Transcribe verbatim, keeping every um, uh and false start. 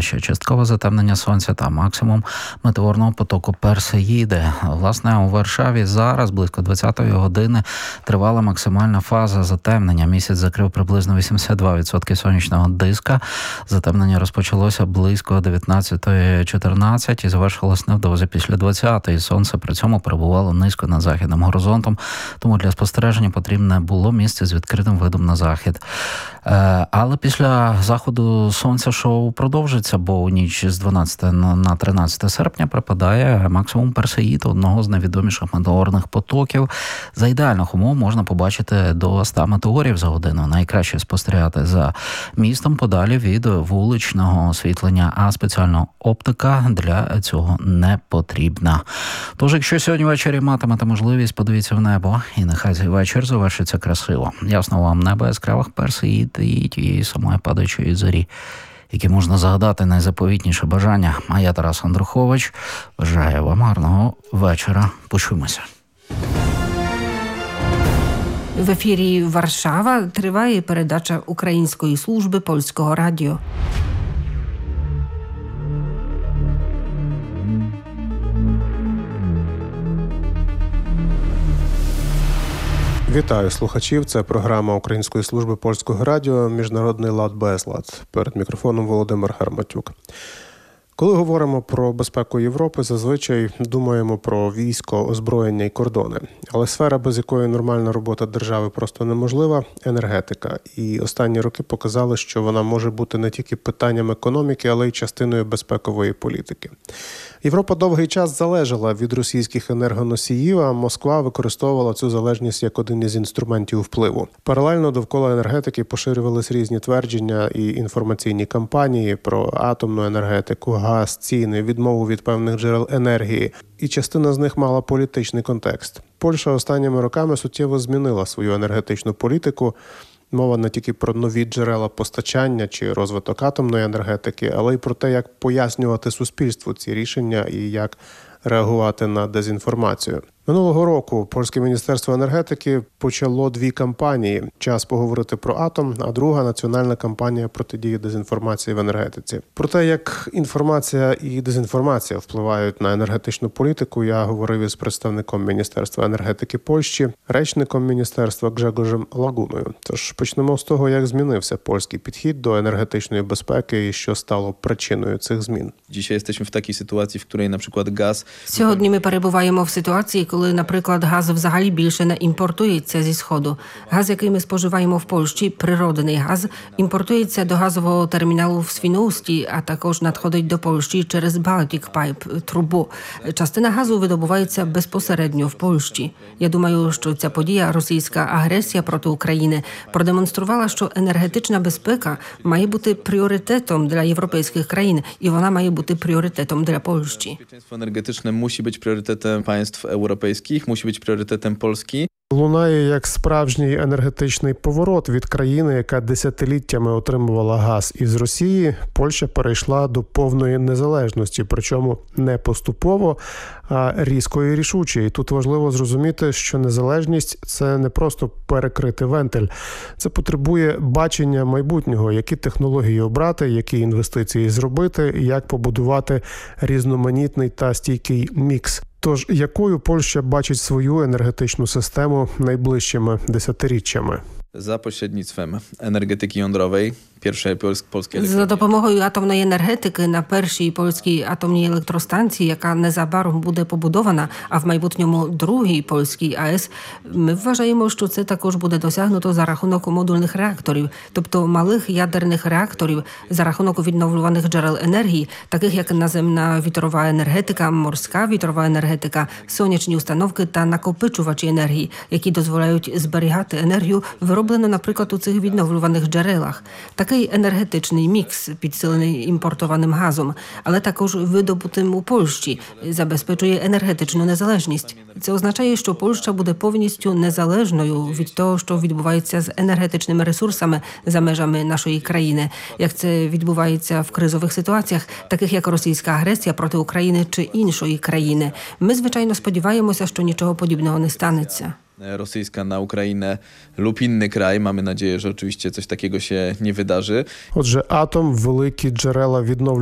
становище, часткове затемнення сонця та максимум метеорного потоку Персеїди. Власне, у Варшаві зараз близько двадцятої години тривала максимальна фаза затемнення. Місяць закрив приблизно вісімдесят два відсотки сонячного диска. Затемнення розпочалося близько дев'ятнадцятої чотирнадцять і завершилось невдовзі після двадцятої. Сонце при цьому перебувало низько над західним горизонтом, тому для спостереження потрібне було місце з відкритим видом на захід. Але після заходу сонця шоу продовжиться, бо у ніч з дванадцятого на тринадцяте серпня припадає максимум Персеїд, одного з найвідоміших метеорних потоків. За ідеальних умов можна побачити до ста метеорів за годину. Найкраще спостерігати за містом подалі від вуличного освітлення, а спеціальна оптика для цього не потрібна. Тож, якщо сьогодні ввечері матимете можливість, подивіться в небо, і нехай цей вечір завершиться красиво. Ясно вам небо яскравих Персеїд і тієї самої падаючої зорі, які можна загадати найзаповітніше бажання. А я, Тарас Андрухович, бажаю вам гарного вечора. Почуємося. В ефірі Варшава триває передача Української служби Польського радіо. Вітаю слухачів. Це програма Української служби Польського радіо «Міжнародний лад безлад». Перед мікрофоном Володимир Гарматюк. Коли говоримо про безпеку Європи, зазвичай думаємо про військо, озброєння і кордони. Але сфера, без якої нормальна робота держави просто неможлива – енергетика. І останні роки показали, що вона може бути не тільки питанням економіки, але й частиною безпекової політики. Європа довгий час залежала від російських енергоносіїв, а Москва використовувала цю залежність як один із інструментів впливу. Паралельно довкола енергетики поширювались різні твердження і інформаційні кампанії про атомну енергетику, газ, ціни, відмову від певних джерел енергії. І частина з них мала політичний контекст. Польща останніми роками суттєво змінила свою енергетичну політику. Мова не тільки про нові джерела постачання чи розвиток атомної енергетики, але й про те, як пояснювати суспільству ці рішення і як реагувати на дезінформацію. Минулого року Польське міністерство енергетики почало дві кампанії. Час поговорити про атом, а друга – національна кампанія протидії дезінформації в енергетиці. Про те, як інформація і дезінформація впливають на енергетичну політику, я говорив із представником Міністерства енергетики Польщі, речником міністерства Гжегожем Лагуною. Тож почнемо з того, як змінився польський підхід до енергетичної безпеки і що стало причиною цих змін. Dzisiaj jesteśmy w takiej sytuacji, w której na przykład gaz... Сьогодні ми перебуваємо в ситуації, коли, наприклад, газ взагалі більше не імпортується зі Сходу. Газ, який ми споживаємо в Польщі, природний газ, імпортується до газового терміналу в Свіноусті, а також надходить до Польщі через Baltic Pipe, трубу. Частина газу видобувається безпосередньо в Польщі. Я думаю, що ця подія, російська агресія проти України, продемонструвала, що енергетична безпека має бути пріоритетом для європейських країн, і вона має бути пріоритетом для Польщі. Bezpieczeństwo energetyczne musi być priorytetem państw europejskich, musi być priorytetem Polski. Лунає як справжній енергетичний поворот від країни, яка десятиліттями отримувала газ із Росії. Польща перейшла до повної незалежності, причому не поступово, а різко і рішуче. І тут важливо зрозуміти, що незалежність – це не просто перекрити вентиль. Це потребує бачення майбутнього, які технології обрати, які інвестиції зробити, як побудувати різноманітний та стійкий мікс. Тож, якою Польща бачить свою енергетичну систему найближчими десятиріччями? Za pośrednictwem energetyki jądrowej, pierwszej polskiej За допомогою атомної енергетики на першій польській атомній електростанції, яка незабаром буде побудована, а в майбутньому другій польській АЕС, ми вважаємо, що це також буде досягнуто за рахунок модульних реакторів, тобто малих ядерних реакторів, за рахунок відновлюваних джерел енергії, таких як наземна вітрова енергетика, морська вітрова енергетика, сонячні установки та накопичувачі енергії, які дозволяють зберігати енергію, вироблену, наприклад, у цих відновлюваних джерелах. Такий енергетичний мікс, підсилений імпортованим газом, але також видобутим у Польщі, забезпечує енергетичну незалежність. Це означає, що Польща буде повністю незалежною від того, що відбувається з енергетичними ресурсами за межами нашої країни, як це відбувається в кризових ситуаціях, таких як російська агресія проти України чи іншої країни. Ми, звичайно, сподіваємося, що нічого подібного не станеться. rosyjska na Ukrainę lub inny kraj. Mamy nadzieję, że oczywiście coś takiego się nie wydarzy. Отже, атом, великі джерела відновлення